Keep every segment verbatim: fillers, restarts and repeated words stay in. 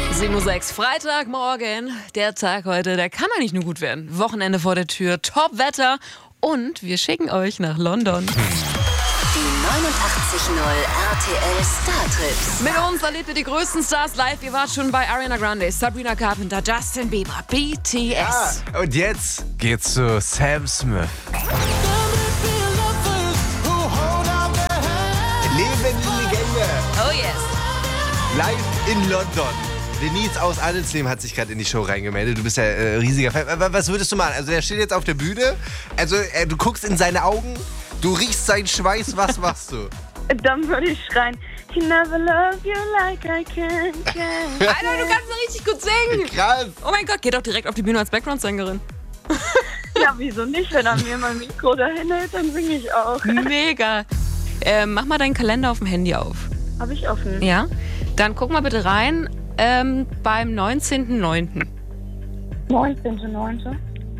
sieben Uhr sechs, Freitagmorgen. Der Tag heute, der kann eigentlich nur gut werden. Wochenende vor der Tür, Top-Wetter und wir schicken euch nach London. Die neunundachtzig Komma null R T L Startrips. Mit uns erlebt ihr die größten Stars live. Ihr wart schon bei Ariana Grande, Sabrina Carpenter, Justin Bieber, B T S. Ja, und jetzt geht's zu Sam Smith. Lebende Legende. Oh yes. Live in London. Denise aus Adelslehm hat sich gerade in die Show reingemeldet. Du bist ja äh, riesiger Fan. Was würdest du machen? Also der steht jetzt auf der Bühne. Also äh, du guckst in seine Augen. Du riechst seinen Schweiß. Was machst du? Dann würde ich schreien, he never loved you like I can, can. Alter, du kannst doch richtig gut singen. Krass. Oh mein Gott, geh doch direkt auf die Bühne als Background-Sängerin. Ja, wieso nicht? Wenn er mir mein Mikro dahin hält, dann singe ich auch. Mega. Äh, mach mal deinen Kalender auf dem Handy auf. Habe ich offen. Ja? Dann guck mal bitte rein ähm, beim neunzehnten neunten neunzehnten neunten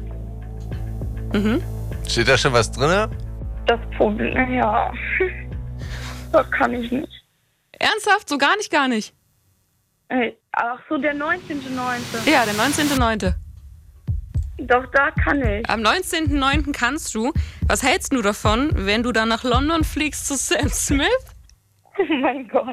Mhm. Steht da schon was drin? Das Problem, ja. Das kann ich nicht. Ernsthaft? So gar nicht, gar nicht? Ey, ach so, der neunzehnten neunten Ja, der neunzehnten neunten Doch, da kann ich. Am neunzehnten neunten kannst du. Was hältst du davon, wenn du dann nach London fliegst zu Sam Smith? Oh mein Gott.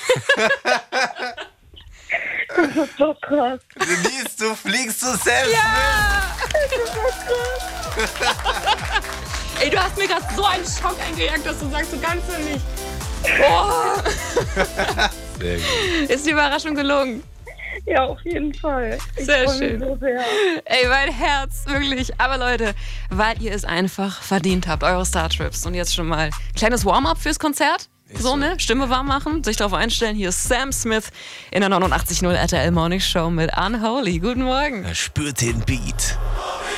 Das ist so krass. Denise, du fliegst zu Sam Ja! Das ist so krass. Ey, du hast mir gerade so einen Schock eingejagt, dass du sagst, du kannst ja nicht. Oh. Smith. Sehr gut. Ist die Überraschung gelungen? Ja, auf jeden Fall. Ich Sehr freu mich schön. So sehr. Ey, mein Herz, wirklich. Aber Leute, weil ihr es einfach verdient habt, eure Startrips. Und jetzt schon mal kleines Warm-up fürs Konzert. So, ne? Stimme warm machen, sich darauf einstellen. Hier ist Sam Smith in der neunundachtzig Komma null R T L Morning Show mit Unholy. Guten Morgen. Er spürt den Beat.